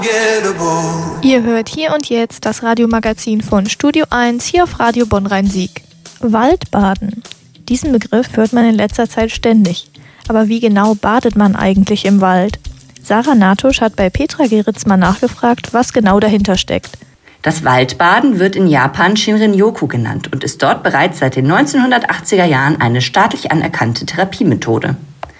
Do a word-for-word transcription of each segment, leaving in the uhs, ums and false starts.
Ihr hört hier und jetzt das Radiomagazin von Studio eins hier auf Radio Bonn-Rhein-Sieg. Waldbaden. Diesen Begriff hört man in letzter Zeit ständig. Aber wie genau badet man eigentlich im Wald? Sarah Natusch hat bei Petra Geritz mal nachgefragt, was genau dahinter steckt. Das Waldbaden wird in Japan Shinrin-yoku genannt und ist dort bereits seit den neunzehnhundertachtziger Jahren eine staatlich anerkannte Therapiemethode.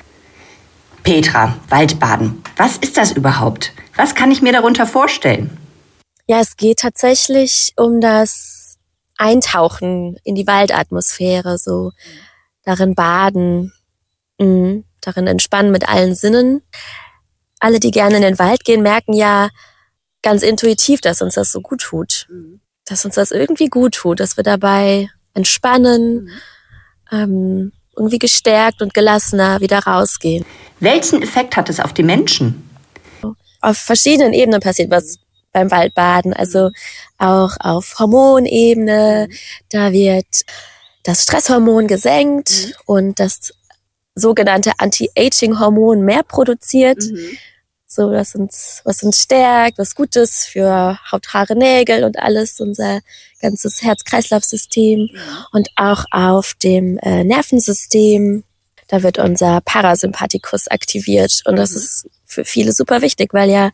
Petra, Waldbaden. Was ist das überhaupt? Was kann ich mir darunter vorstellen? Ja, es geht tatsächlich um das Eintauchen in die Waldatmosphäre, so darin baden, mh, darin entspannen mit allen Sinnen. Alle, die gerne in den Wald gehen, merken ja ganz intuitiv, dass uns das so gut tut. Mhm. Dass uns das irgendwie gut tut, dass wir dabei entspannen, mhm. ähm, irgendwie gestärkt und gelassener wieder rausgehen. Welchen Effekt hat es auf die Menschen? Auf verschiedenen Ebenen passiert was beim Waldbaden, also auch auf Hormonebene. Mhm. Da wird das Stresshormon gesenkt mhm. und das sogenannte Anti-Aging-Hormon mehr produziert. Mhm. So, was uns, was uns stärkt, was Gutes für Haut, Haare, Nägel und alles, unser ganzes Herz-Kreislauf-System. Mhm. Und auch auf dem äh, Nervensystem, da wird unser Parasympathikus aktiviert. Und das mhm. ist für viele super wichtig, weil ja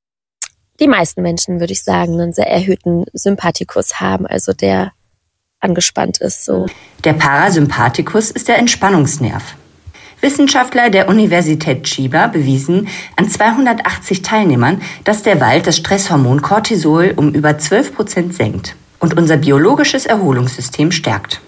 die meisten Menschen, würde ich sagen, einen sehr erhöhten Sympathikus haben, also der angespannt ist. So. Der Parasympathikus ist der Entspannungsnerv. Wissenschaftler der Universität Chiba bewiesen an zweihundertachtzig Teilnehmern, dass der Wald das Stresshormon Cortisol um über zwölf Prozent senkt und unser biologisches Erholungssystem stärkt.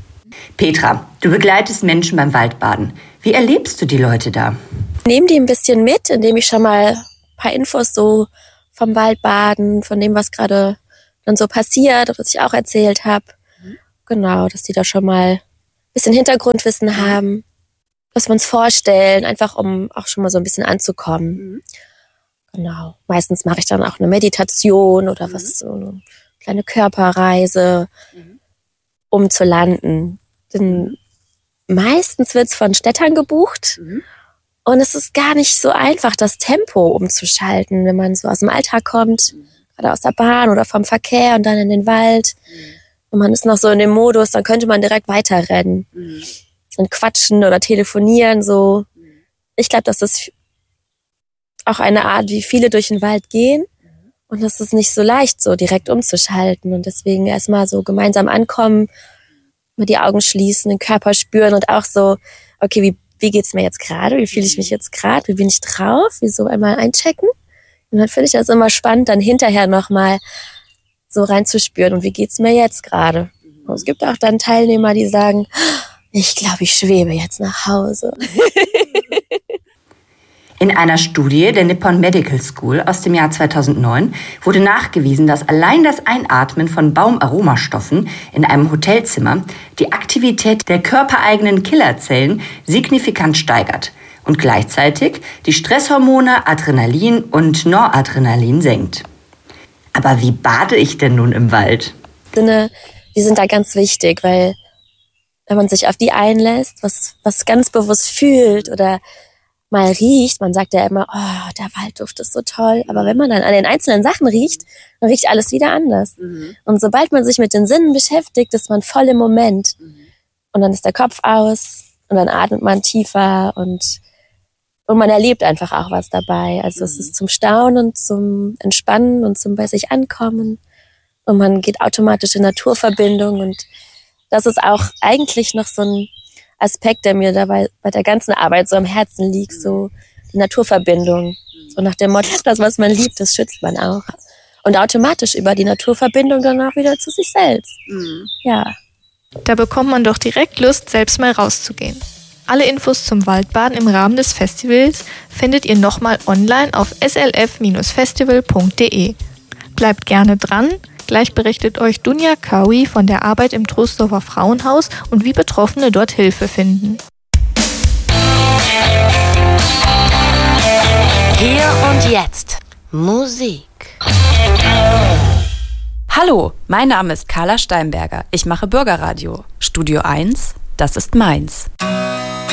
Petra, du begleitest Menschen beim Waldbaden. Wie erlebst du die Leute da? Ich nehme die ein bisschen mit, indem ich schon mal ein paar Infos so vom Waldbaden, von dem, was gerade dann so passiert, was ich auch erzählt habe. Mhm. Genau, dass die da schon mal ein bisschen Hintergrundwissen haben. Was wir uns vorstellen, einfach um auch schon mal so ein bisschen anzukommen. Mhm. Genau. Meistens mache ich dann auch eine Meditation oder mhm. was, so eine kleine Körperreise, mhm. um zu landen. Denn meistens wird es von Städtern gebucht mhm. und es ist gar nicht so einfach, das Tempo umzuschalten, wenn man so aus dem Alltag kommt, mhm. gerade aus der Bahn oder vom Verkehr und dann in den Wald. Mhm. Und man ist noch so in dem Modus, dann könnte man direkt weiterrennen. Mhm. Und quatschen oder telefonieren, so. Ich glaube, das ist auch eine Art, wie viele durch den Wald gehen. Und das ist nicht so leicht, so direkt umzuschalten. Und deswegen erstmal so gemeinsam ankommen, mal die Augen schließen, den Körper spüren und auch so, okay, wie, wie geht's mir jetzt gerade? Wie fühle ich mich jetzt gerade? Wie bin ich drauf? Wie so einmal einchecken? Und dann finde ich das immer spannend, dann hinterher nochmal so reinzuspüren. Und wie geht's mir jetzt gerade? Und es gibt auch dann Teilnehmer, die sagen, ich glaube, ich schwebe jetzt nach Hause. In einer Studie der Nippon Medical School aus dem Jahr zweitausendneun wurde nachgewiesen, dass allein das Einatmen von Baumaromastoffen in einem Hotelzimmer die Aktivität der körpereigenen Killerzellen signifikant steigert und gleichzeitig die Stresshormone Adrenalin und Noradrenalin senkt. Aber wie bade ich denn nun im Wald? Die sind da ganz wichtig, weil wenn man sich auf die einlässt, was, was ganz bewusst fühlt oder mal riecht, man sagt ja immer, oh, der Waldduft ist so toll, aber wenn man dann an den einzelnen Sachen riecht, dann riecht alles wieder anders. Mhm. Und sobald man sich mit den Sinnen beschäftigt, ist man voll im Moment. Mhm. Und dann ist der Kopf aus und dann atmet man tiefer und, und man erlebt einfach auch was dabei. Also mhm. es ist zum Staunen, zum Entspannen und zum bei sich ankommen und man geht automatisch in Naturverbindung und das ist auch eigentlich noch so ein Aspekt, der mir dabei bei der ganzen Arbeit so am Herzen liegt, so die Naturverbindung. So nach dem Motto, das, was man liebt, das schützt man auch. Und automatisch über die Naturverbindung dann auch wieder zu sich selbst. Mhm. Ja. Da bekommt man doch direkt Lust, selbst mal rauszugehen. Alle Infos zum Waldbaden im Rahmen des Festivals findet ihr nochmal online auf s l f dash festival punkt d e. Bleibt gerne dran. Gleich berichtet euch Dunja Kawi von der Arbeit im Troisdorfer Frauenhaus und wie Betroffene dort Hilfe finden. Hier und jetzt Musik. Hallo, mein Name ist Carla Steinberger. Ich mache Bürgerradio. Studio eins, das ist meins.